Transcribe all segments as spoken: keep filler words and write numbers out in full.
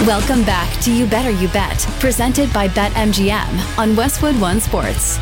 Welcome back to You Better You Bet, presented by BetMGM on Westwood One Sports.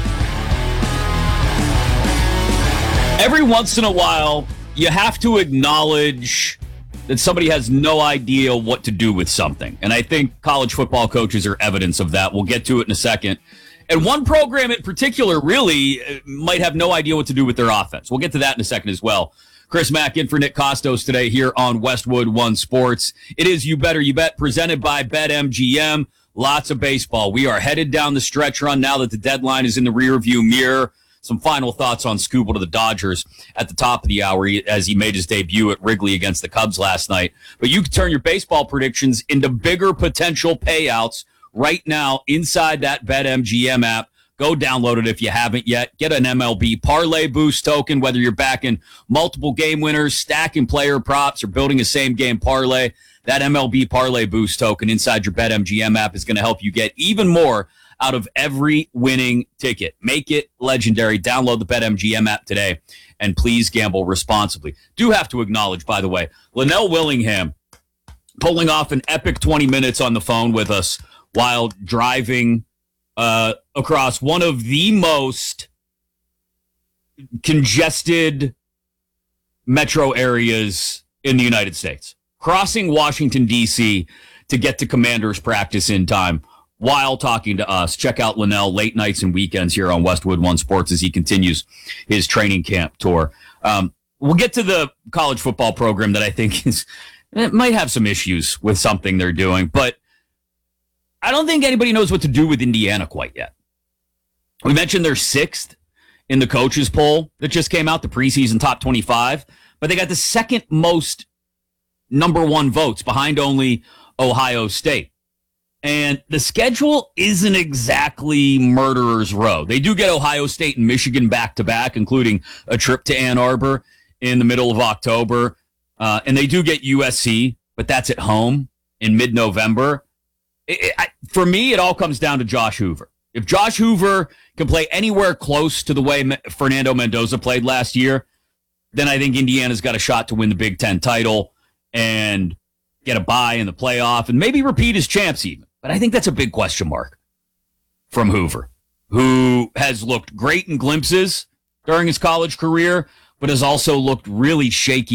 Every once in a while, you have to acknowledge that somebody has no idea what to do with something. And I think college football coaches are evidence of that. We'll get to it in a second. And one program in particular really might have no idea what to do with their offense. We'll get to that in a second as well. Chris Mack in for Nick Costos today here on Westwood One Sports. It is You Better You Bet, presented by BetMGM. Lots of baseball. We are headed down the stretch run now that the deadline is in the rearview mirror. Some final thoughts on Skubal to the Dodgers at the top of the hour as he made his debut at Wrigley against the Cubs last night. But you can turn your baseball predictions into bigger potential payouts right now inside that BetMGM app. Go download it if you haven't yet. Get an M L B Parlay Boost token, whether you're backing multiple game winners, stacking player props, or building a same-game parlay. That M L B Parlay Boost token inside your BetMGM app is going to help you get even more out of every winning ticket. Make it legendary. Download the BetMGM app today, and please gamble responsibly. Do have to acknowledge, by the way, Linnell Willingham pulling off an epic twenty minutes on the phone with us while driving uh, across one of the most congested metro areas in the United States, crossing Washington, D C to get to Commanders practice in time while talking to us. Check out Linnell late nights and weekends here on Westwood One Sports as he continues his training camp tour. Um, we'll get to the college football program that I think is it might have some issues with something they're doing, but I don't think anybody knows what to do with Indiana quite yet. We mentioned they're sixth in the coaches poll that just came out, the preseason top twenty-five, but they got the second most number one votes behind only Ohio State. And the schedule isn't exactly murderer's row. They do get Ohio State and Michigan back-to-back, including a trip to Ann Arbor in the middle of October. Uh, and they do get U S C, but that's at home in mid-November. It, it, I, for me, it all comes down to Josh Hoover. If Josh Hoover can play anywhere close to the way Me- Fernando Mendoza played last year, then I think Indiana's got a shot to win the Big Ten title and get a bye in the playoff and maybe repeat as champs even. But I think that's a big question mark from Hoover, who has looked great in glimpses during his college career, but has also looked really shaky